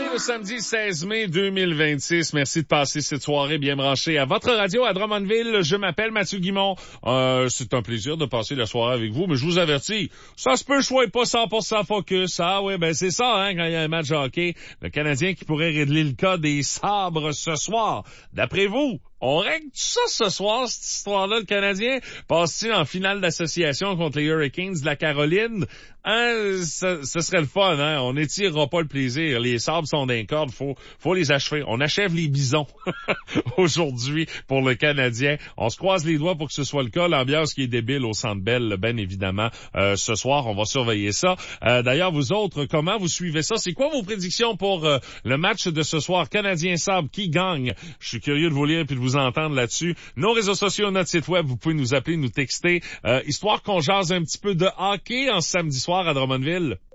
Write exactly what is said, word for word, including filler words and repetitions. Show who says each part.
Speaker 1: le samedi seize mai deux mille vingt-six. Merci de passer cette soirée bien branchée à votre radio à Drummondville. Je m'appelle Mathieu Guimond. Euh, c'est un plaisir de passer la soirée avec vous, mais je vous avertis, ça se peut que je sois pas cent pour cent focus. Ah oui, ben c'est ça, hein, quand il y a un match de hockey. Le Canadien qui pourrait régler le cas des sabres ce soir. D'après vous, on règle tout ça ce soir, cette histoire-là, le Canadien? Passe-t-il en finale d'association contre les Hurricanes de la Caroline? Hein, ce, ce serait le fun, hein? On n'étirera pas le plaisir. Les sabres sont d'un corde, faut, faut les achever. On achève les bisons aujourd'hui pour le Canadien. On se croise les doigts pour que ce soit le cas. L'ambiance qui est débile au Centre Bell, bien évidemment. Euh, ce soir, on va surveiller ça. Euh, d'ailleurs, vous autres, comment vous suivez ça? C'est quoi vos prédictions pour euh, le match de ce soir? Canadien-Sabres, qui gagne? Je suis curieux de vous lire puis de vous entendre là-dessus. Nos réseaux sociaux, notre site web, vous pouvez nous appeler, nous texter, euh, histoire qu'on jase un petit peu de hockey en samedi soir à Drummondville.